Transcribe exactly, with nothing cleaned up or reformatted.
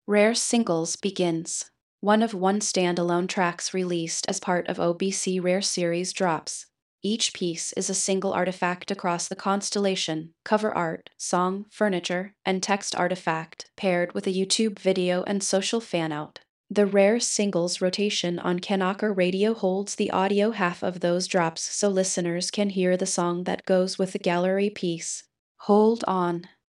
Rare Singles begins. One of one standalone tracks released as part of O B C Rare Series drops. Each piece is a single artifact across the constellation: cover art, song, furniture, and text artifact, paired with a YouTube video and social fanout. The Rare Singles rotation on Kanaka Radio holds the audio half of those drops so listeners can hear the song that goes with the gallery piece. Hold on.